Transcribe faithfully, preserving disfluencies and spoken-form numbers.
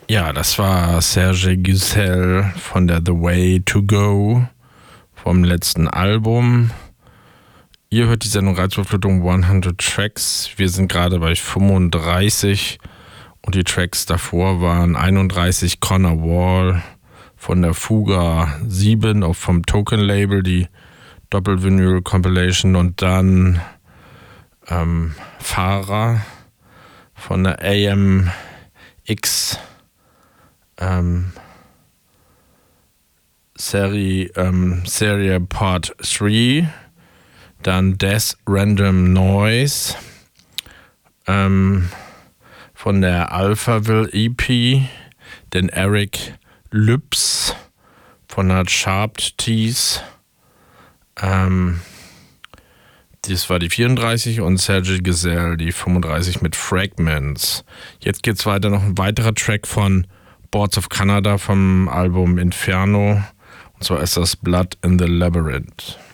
Ja, das war Serge Giselle von der The Way to Go vom letzten Album. Ihr hört die Sendung Reizüberflutung hundert Tracks. Wir sind gerade bei fünfunddreißig und die Tracks davor waren einunddreißig Connor Wall von der Fuga sieben auf vom Token Label, die Doppel-Vinyl Compilation, und dann ähm, Fahrer von der A M X ähm, Serie, ähm, Serie Part drei, dann Death Random Noise ähm, von der Alphaville E P, den Eric Lübs von der Sharp Tees, ähm, das war die vierunddreißig, und Serge Giselle die fünfunddreißig mit Fragments. Jetzt geht's weiter, noch ein weiterer Track von Boards of Canada vom Album Inferno, und zwar ist das Blood in the Labyrinth.